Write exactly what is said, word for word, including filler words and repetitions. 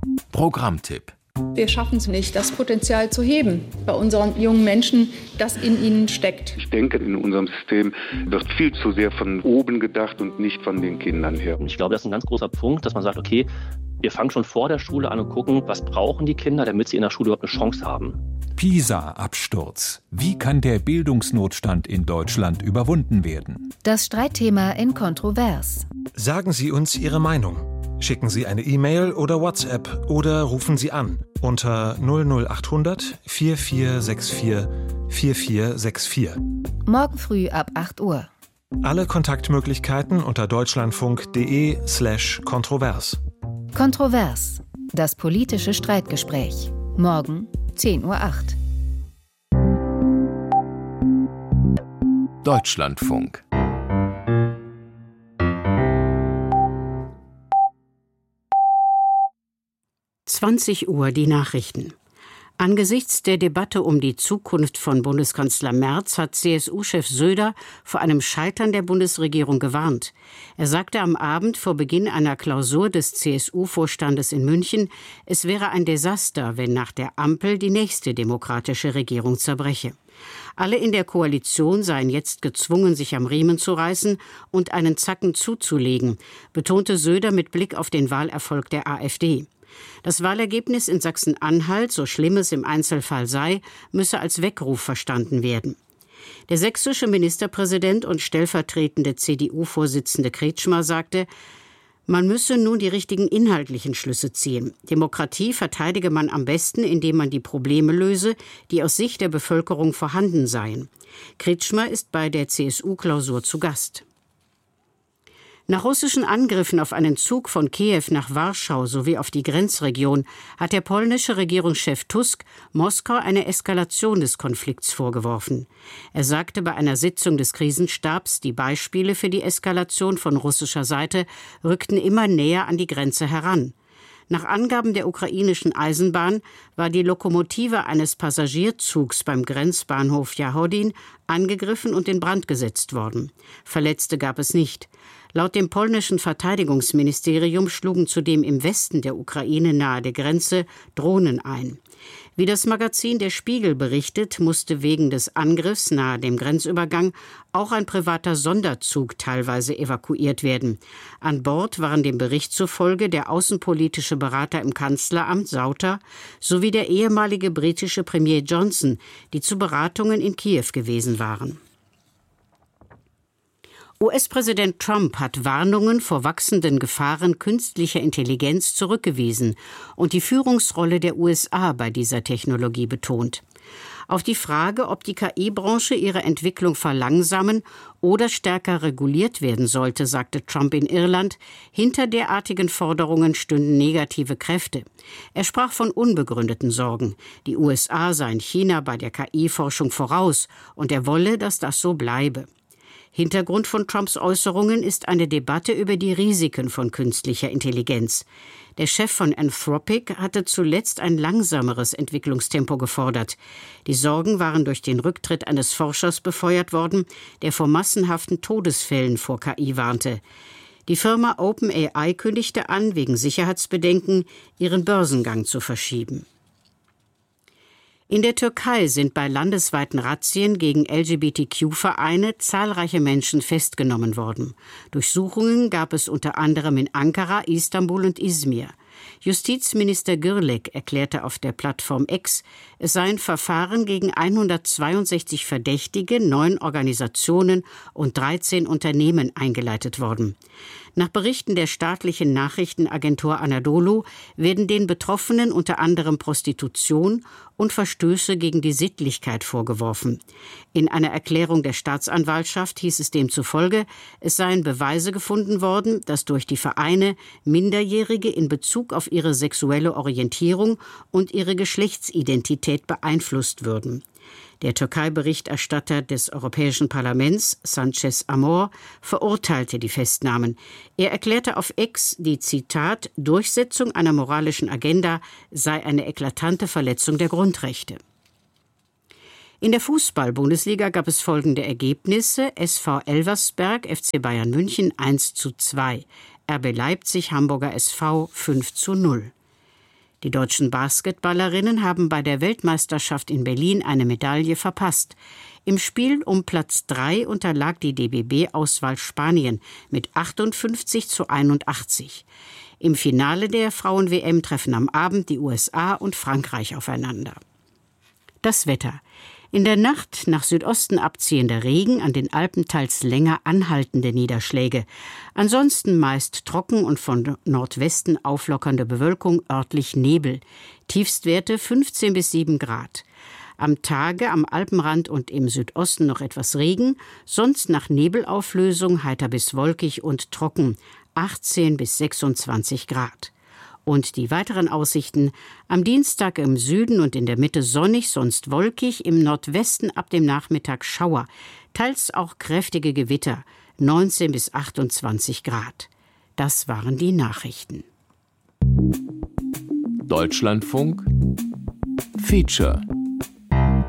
Programmtipp. Wir schaffen es nicht, das Potenzial zu heben bei unseren jungen Menschen, das in ihnen steckt. Ich denke, in unserem System wird viel zu sehr von oben gedacht und nicht von den Kindern her. Ich glaube, das ist ein ganz großer Punkt, dass man sagt, okay, wir fangen schon vor der Schule an und gucken, was brauchen die Kinder, damit sie in der Schule überhaupt eine Chance haben. PISA-Absturz. Wie kann der Bildungsnotstand in Deutschland überwunden werden? Das Streitthema in Kontrovers. Sagen Sie uns Ihre Meinung. Schicken Sie eine E-Mail oder WhatsApp oder rufen Sie an unter null null achthundert vier vier sechs vier vier vier sechs vier. Morgen früh ab acht Uhr. Alle Kontaktmöglichkeiten unter deutschlandfunk.de slash kontrovers. Kontrovers. Das politische Streitgespräch. Morgen zehn Uhr acht. Deutschlandfunk. zwanzig Uhr die Nachrichten. Angesichts der Debatte um die Zukunft von Bundeskanzler Merz hat C S U-Chef Söder vor einem Scheitern der Bundesregierung gewarnt. Er sagte am Abend vor Beginn einer Klausur des C S U-Vorstandes in München, es wäre ein Desaster, wenn nach der Ampel die nächste demokratische Regierung zerbreche. Alle in der Koalition seien jetzt gezwungen, sich am Riemen zu reißen und einen Zacken zuzulegen, betonte Söder mit Blick auf den Wahlerfolg der AfD. Das Wahlergebnis in Sachsen-Anhalt, so schlimm es im Einzelfall sei, müsse als Weckruf verstanden werden. Der sächsische Ministerpräsident und stellvertretende C D U-Vorsitzende Kretschmer sagte, man müsse nun die richtigen inhaltlichen Schlüsse ziehen. Demokratie verteidige man am besten, indem man die Probleme löse, die aus Sicht der Bevölkerung vorhanden seien. Kretschmer ist bei der C S U-Klausur zu Gast. Nach russischen Angriffen auf einen Zug von Kiew nach Warschau sowie auf die Grenzregion hat der polnische Regierungschef Tusk Moskau eine Eskalation des Konflikts vorgeworfen. Er sagte bei einer Sitzung des Krisenstabs, die Beispiele für die Eskalation von russischer Seite rückten immer näher an die Grenze heran. Nach Angaben der ukrainischen Eisenbahn war die Lokomotive eines Passagierzugs beim Grenzbahnhof Jahodin angegriffen und in Brand gesetzt worden. Verletzte gab es nicht. Laut dem polnischen Verteidigungsministerium schlugen zudem im Westen der Ukraine nahe der Grenze Drohnen ein. Wie das Magazin Der Spiegel berichtet, musste wegen des Angriffs nahe dem Grenzübergang auch ein privater Sonderzug teilweise evakuiert werden. An Bord waren dem Bericht zufolge der außenpolitische Berater im Kanzleramt Sauter sowie der ehemalige britische Premier Johnson, die zu Beratungen in Kiew gewesen waren. U S-Präsident Trump hat Warnungen vor wachsenden Gefahren künstlicher Intelligenz zurückgewiesen und die Führungsrolle der U S A bei dieser Technologie betont. Auf die Frage, ob die K I-Branche ihre Entwicklung verlangsamen oder stärker reguliert werden sollte, sagte Trump in Irland, hinter derartigen Forderungen stünden negative Kräfte. Er sprach von unbegründeten Sorgen. Die U S A seien China bei der K I-Forschung voraus und er wolle, dass das so bleibe. Hintergrund von Trumps Äußerungen ist eine Debatte über die Risiken von künstlicher Intelligenz. Der Chef von Anthropic hatte zuletzt ein langsameres Entwicklungstempo gefordert. Die Sorgen waren durch den Rücktritt eines Forschers befeuert worden, der vor massenhaften Todesfällen vor K I warnte. Die Firma OpenAI kündigte an, wegen Sicherheitsbedenken ihren Börsengang zu verschieben. In der Türkei sind bei landesweiten Razzien gegen L G B T Q-Vereine zahlreiche Menschen festgenommen worden. Durchsuchungen gab es unter anderem in Ankara, Istanbul und Izmir. Justizminister Gürlek erklärte auf der Plattform X, es seien Verfahren gegen hundertzweiundsechzig Verdächtige, neun Organisationen und dreizehn Unternehmen eingeleitet worden. Nach Berichten der staatlichen Nachrichtenagentur Anadolu werden den Betroffenen unter anderem Prostitution und Verstöße gegen die Sittlichkeit vorgeworfen. In einer Erklärung der Staatsanwaltschaft hieß es demzufolge, es seien Beweise gefunden worden, dass durch die Vereine Minderjährige in Bezug auf ihre sexuelle Orientierung und ihre Geschlechtsidentität beeinflusst würden. Der Türkei-Berichterstatter des Europäischen Parlaments, Sanchez Amor, verurteilte die Festnahmen. Er erklärte auf X, die, Zitat, Durchsetzung einer moralischen Agenda sei eine eklatante Verletzung der Grundrechte. In der Fußball-Bundesliga gab es folgende Ergebnisse. S V Elversberg, F C Bayern München eins zu zwei. R B Leipzig, Hamburger S V fünf zu null. Die deutschen Basketballerinnen haben bei der Weltmeisterschaft in Berlin eine Medaille verpasst. Im Spiel um Platz drei unterlag die D B B-Auswahl Spanien mit achtundfünfzig zu einundachtzig. Im Finale der Frauen-W M treffen am Abend die U S A und Frankreich aufeinander. Das Wetter. In der Nacht nach Südosten abziehender Regen, an den Alpen teils länger anhaltende Niederschläge. Ansonsten meist trocken und von Nordwesten auflockernde Bewölkung, örtlich Nebel. Tiefstwerte fünfzehn bis sieben Grad. Am Tage am Alpenrand und im Südosten noch etwas Regen, sonst nach Nebelauflösung heiter bis wolkig und trocken, achtzehn bis sechsundzwanzig Grad. Und die weiteren Aussichten: am Dienstag im Süden und in der Mitte sonnig, sonst wolkig, im Nordwesten ab dem Nachmittag Schauer, teils auch kräftige Gewitter, neunzehn bis achtundzwanzig Grad. Das waren die Nachrichten. Deutschlandfunk Feature